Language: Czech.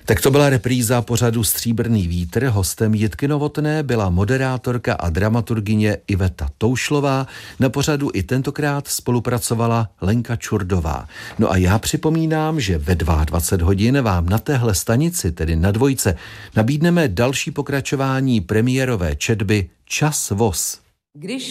Tak to byla repríza pořadu Stříbrný vítr. Hostem Jitky Novotné byla moderátorka a dramaturgyně Iveta Toušlová. Na pořadu i tentokrát spolupracovala Lenka Čurdová. No a já připomínám, že ve 22 hodin vám na téhle stanici, tedy na Dvojce, nabídneme další pokračování premiérové četby Čas voz. Když